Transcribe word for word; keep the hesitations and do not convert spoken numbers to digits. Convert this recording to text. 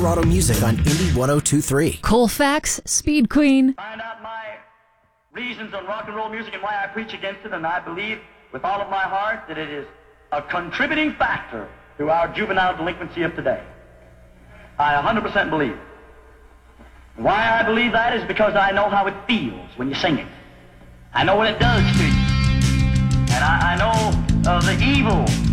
Colorado music on Indie one oh two point three. Colfax, Speed Queen. Find out my reasons on rock and roll music and why I preach against it, and I believe with all of my heart that it is a contributing factor to our juvenile delinquency of today. I one hundred percent believe it. Why I believe that is because I know how it feels when you sing it. I know what it does to you. And I, I know uh, the evil